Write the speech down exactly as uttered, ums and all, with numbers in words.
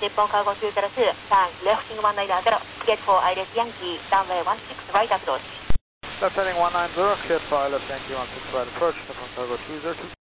日本cargo two zero two, turn left heading one nine zero, get for I L S Yankee, runway one six right approach. Left heading one nine zero, cleared for I L S Yankee one six right approach, Nippon Cargo two zero two.